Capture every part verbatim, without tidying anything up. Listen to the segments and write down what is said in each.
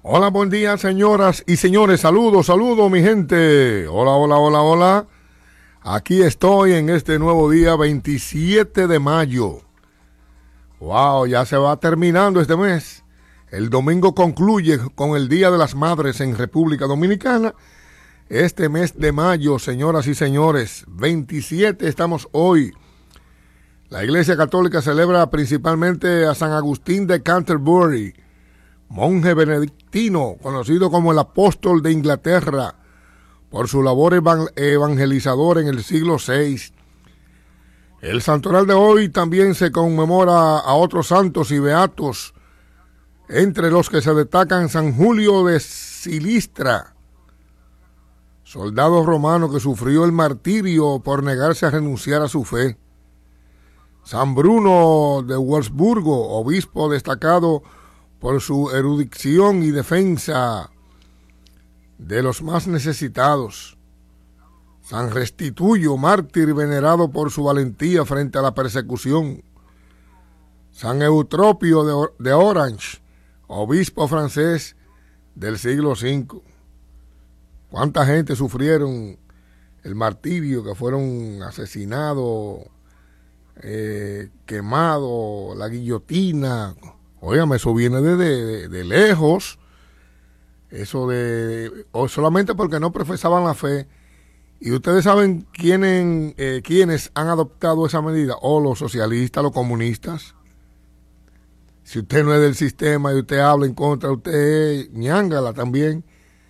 Hola, buen día, señoras y señores. Saludos, saludos, mi gente. Hola, hola, hola, hola. Aquí estoy en este nuevo día, veintisiete de mayo. Wow, ya se va terminando este mes. El domingo concluye con el Día de las Madres en República Dominicana. Este mes de mayo, señoras y señores, veintisiete estamos hoy. La Iglesia Católica celebra principalmente a San Agustín de Canterbury, monje benedictino, conocido como el apóstol de Inglaterra, por su labor evangelizadora en el siglo sexto. El santoral de hoy también se conmemora a otros santos y beatos, entre los que se destacan San Julio de Silistra, soldado romano que sufrió el martirio por negarse a renunciar a su fe. San Bruno de Wurzburgo, obispo destacado por su erudición y defensa de los más necesitados. San Restituyo, mártir venerado por su valentía frente a la persecución. San Eutropio de, de Orange, obispo francés del siglo quinto. ¿Cuánta gente sufrieron el martirio, que fueron asesinados, eh, quemados, la guillotina? Óigame, eso viene de, de, de lejos. Eso de... o solamente porque no profesaban la fe. Y ustedes saben quiénes, eh, quiénes han adoptado esa medida. O los socialistas, los comunistas. Si usted no es del sistema y usted habla en contra, usted es ñángala también.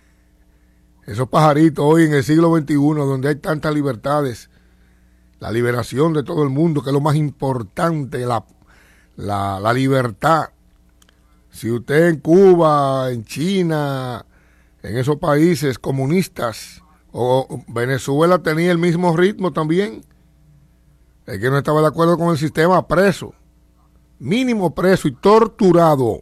Esos pajaritos hoy en el siglo veintiuno, donde hay tantas libertades, la liberación de todo el mundo, que es lo más importante, la, la, la libertad. Si usted en Cuba, en China, en esos países comunistas, o Venezuela tenía el mismo ritmo también, el que no estaba de acuerdo con el sistema, preso, mínimo preso y torturado,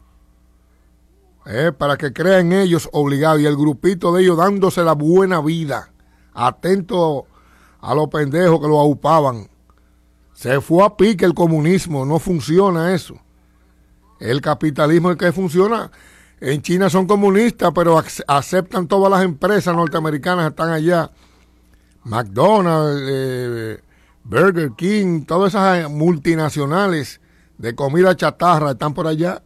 eh, para que crean ellos obligados, y el grupito de ellos dándose la buena vida, atento a los pendejos que lo aupaban. Se fue a pique el comunismo, no funciona eso. El capitalismo es el que funciona. En China son comunistas, pero aceptan todas las empresas norteamericanas que están allá. McDonald's, eh, Burger King, todas esas multinacionales de comida chatarra están por allá.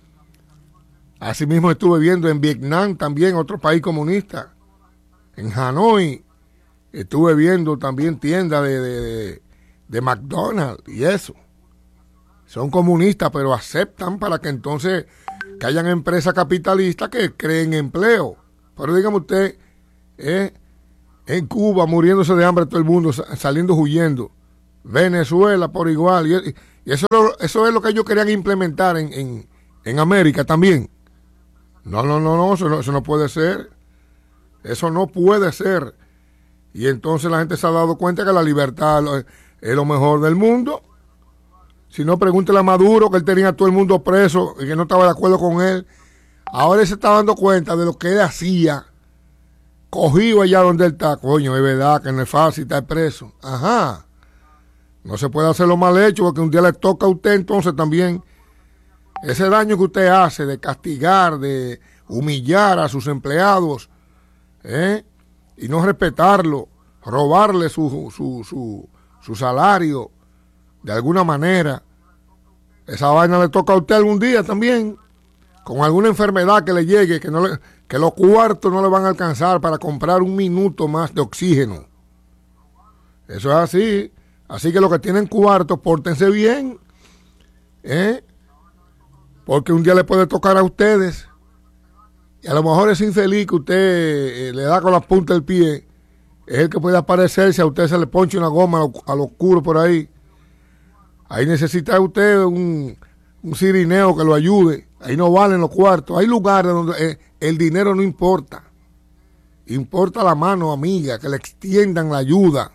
Asimismo estuve viendo en Vietnam también, otro país comunista. En Hanoi estuve viendo también tiendas de, de, de McDonald's y eso. Son comunistas, pero aceptan para que entonces que hayan empresas capitalistas que creen empleo. Pero dígame usted, eh, en Cuba muriéndose de hambre todo el mundo, saliendo huyendo. Venezuela por igual. Y, y eso, eso es lo que ellos querían implementar en, en, en América también. No, no, no, no eso, no, eso no puede ser. Eso no puede ser. Y entonces la gente se ha dado cuenta que la libertad es lo mejor del mundo. Si no, pregúntele a Maduro, que él tenía a todo el mundo preso y que no estaba de acuerdo con él. Ahora él se está dando cuenta de lo que él hacía, cogido allá donde él está. Coño, es verdad que no es fácil estar preso. Ajá. No se puede hacer lo mal hecho, porque un día le toca a usted entonces también. Ese daño que usted hace de castigar, de humillar a sus empleados, ¿eh? Y no respetarlo, robarle su, su, su, su salario de alguna manera. Esa vaina le toca a usted algún día también, con alguna enfermedad que le llegue, que, no le, que los cuartos no le van a alcanzar para comprar un minuto más de oxígeno. Eso es así. Así que los que tienen cuartos, pórtense bien, ¿eh? Porque un día le puede tocar a ustedes. Y a lo mejor es infeliz que usted eh, le da con la punta del pie. Es el que puede aparecerse, a usted se le ponche una goma a lo, a lo oscuro por ahí. Ahí necesita usted un, un cirineo que lo ayude. Ahí no valen los cuartos. Hay lugares donde eh, el dinero no importa. Importa la mano amiga, que le extiendan la ayuda.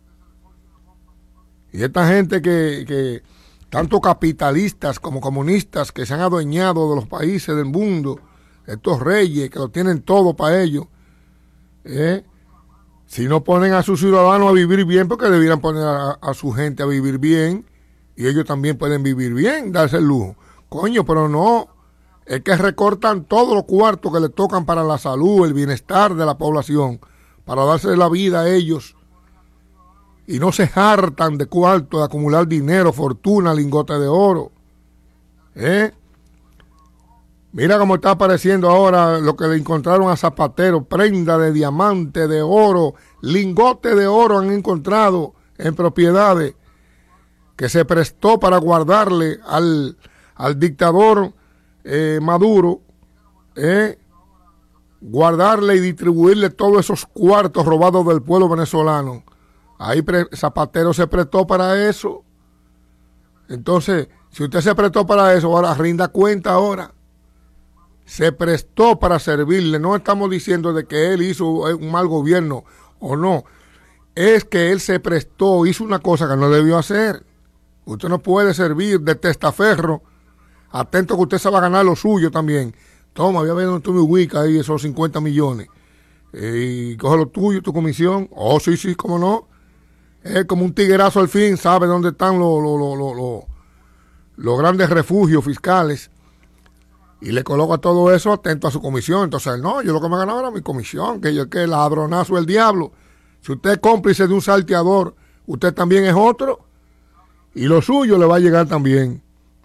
Y esta gente que, que tanto capitalistas como comunistas, que se han adueñado de los países del mundo, estos reyes que lo tienen todo para ellos, ¿eh? Si no ponen a sus ciudadanos a vivir bien, porque debieran poner a, a su gente a vivir bien, y ellos también pueden vivir bien, darse el lujo. Coño, pero no, es que recortan todos los cuartos que le tocan para la salud, el bienestar de la población, para darse la vida a ellos. Y no se hartan de cuarto, de acumular dinero, fortuna, lingotes de oro. ¿Eh? Mira cómo está apareciendo ahora lo que le encontraron a Zapatero, prenda de diamante, de oro, lingotes de oro han encontrado en propiedades que se prestó para guardarle al, al dictador eh, Maduro, eh, guardarle y distribuirle todos esos cuartos robados del pueblo venezolano. Ahí pre, Zapatero se prestó para eso. Entonces, si usted se prestó para eso, ahora rinda cuenta ahora. Se prestó para servirle. No estamos diciendo de que él hizo un mal gobierno o no. Es que él se prestó, hizo una cosa que no debió hacer. Usted no puede servir de testaferro. Atento que usted se va a ganar lo suyo también. Toma, voy a ver dónde tú me ubicas ahí esos cincuenta millones. Eh, y coge lo tuyo, tu comisión. Oh, sí, sí, cómo no. Es como un tiguerazo al fin, sabe dónde están los, los, los, los, los, los grandes refugios fiscales. Y le coloca todo eso atento a su comisión. Entonces, no, yo lo que me ganaba era mi comisión, que yo que el ladronazo del diablo. Si usted es cómplice de un salteador, usted también es otro. Y lo suyo le va a llegar también.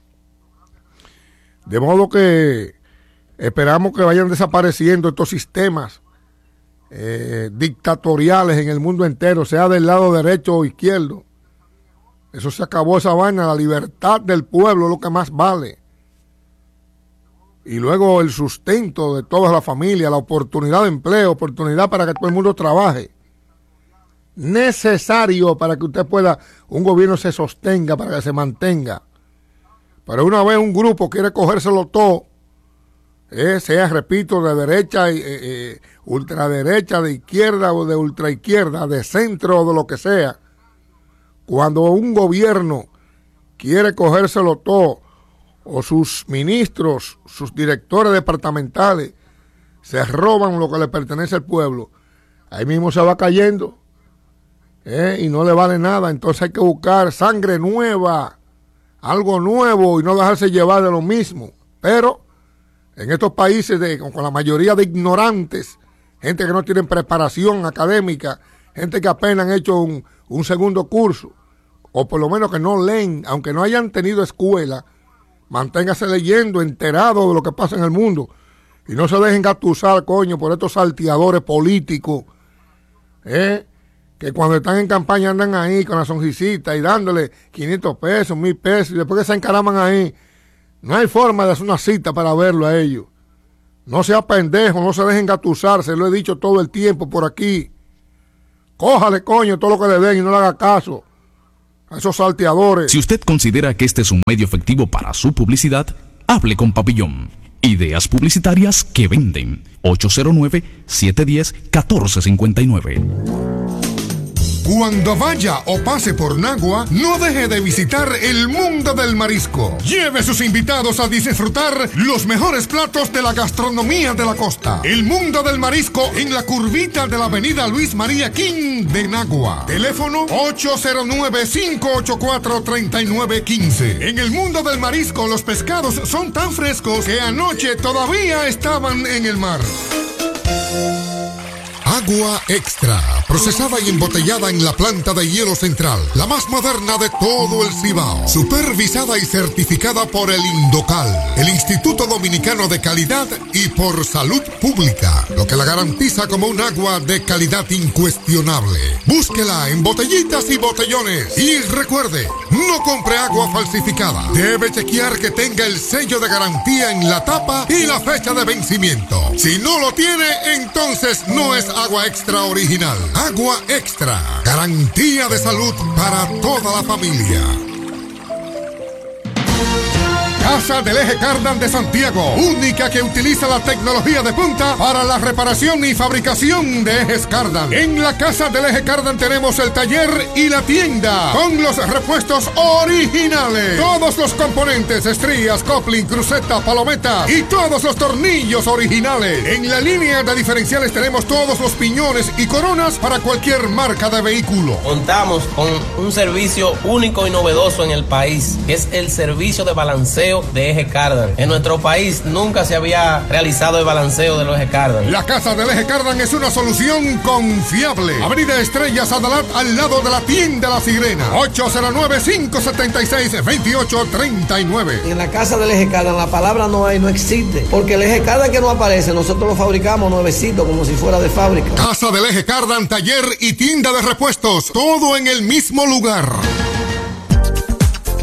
De modo que esperamos que vayan desapareciendo estos sistemas eh, dictatoriales en el mundo entero, sea del lado derecho o izquierdo. Eso se acabó, esa vaina. La libertad del pueblo es lo que más vale. Y luego el sustento de toda la familia, la oportunidad de empleo, oportunidad para que todo el mundo trabaje. Necesario para que usted pueda, un gobierno se sostenga, para que se mantenga. Pero una vez un grupo quiere cogérselo todo, eh, sea, repito, de derecha, eh, eh, ultraderecha, de izquierda o de ultraizquierda, de centro o de lo que sea. Cuando un gobierno quiere cogérselo todo, o sus ministros, sus directores departamentales, se roban lo que le pertenece al pueblo, ahí mismo se va cayendo, ¿eh? Y no le vale nada. Entonces hay que buscar sangre nueva, algo nuevo, y no dejarse llevar de lo mismo. Pero en estos países de, con la mayoría de ignorantes, gente que no tienen preparación académica, gente que apenas han hecho un, un segundo curso, o por lo menos que no leen, aunque no hayan tenido escuela, manténgase leyendo, enterado de lo que pasa en el mundo. Y no se dejen gatusar, coño, por estos salteadores políticos, ¿eh? Que cuando están en campaña andan ahí con la sonrisita y dándole quinientos pesos, mil pesos, y después que se encaraman ahí, no hay forma de hacer una cita para verlo a ellos. No sea pendejo, no se dejen gatusar, se lo he dicho todo el tiempo por aquí. Cójale, coño, todo lo que le den y no le haga caso a esos salteadores. Si usted considera que este es un medio efectivo para su publicidad, hable con Papillón. Ideas publicitarias que venden. ocho cero nueve, siete uno cero, uno cuatro cinco nueve. Cuando vaya o pase por Nagua, no deje de visitar el mundo del marisco. Lleve a sus invitados a disfrutar los mejores platos de la gastronomía de la costa. El mundo del marisco en la curvita de la avenida Luis María King de Nagua. Teléfono ocho cero nueve, cinco ocho cuatro, tres nueve uno cinco. En el mundo del marisco, los pescados son tan frescos que anoche todavía estaban en el mar. Agua Extra, procesada y embotellada en la planta de hielo central, la más moderna de todo el Cibao, supervisada y certificada por el INDOCAL, el Instituto Dominicano de Calidad, y por Salud Pública, lo que la garantiza como un agua de calidad incuestionable. Búsquela en botellitas y botellones. Y recuerde, no compre agua falsificada. Debe chequear que tenga el sello de garantía en la tapa y la fecha de vencimiento. Si no lo tiene, entonces no es agua extra original. Agua Extra, garantía de salud para toda la familia. Casa del Eje Cardan de Santiago, única que utiliza la tecnología de punta para la reparación y fabricación de ejes Cardan. En la Casa del Eje Cardan tenemos el taller y la tienda con los repuestos originales. Todos los componentes, estrías, coupling, cruceta, palometa y todos los tornillos originales. En la línea de diferenciales tenemos todos los piñones y coronas para cualquier marca de vehículo. Contamos con un servicio único y novedoso en el país, que es el servicio de balanceo balanceo de eje Cardan. En nuestro país nunca se había realizado el balanceo de los eje Cardan. La casa del eje Cardan es una solución confiable. Avenida Estrellas Adalat, al lado de la tienda La Sirena. ocho cero nueve, cinco siete seis, dos ocho tres nueve. En la casa del eje Cardan la palabra no hay, no existe. Porque el eje Cardan que no aparece, nosotros lo fabricamos nuevecito, como si fuera de fábrica. Casa del eje Cardan, taller y tienda de repuestos. Todo en el mismo lugar.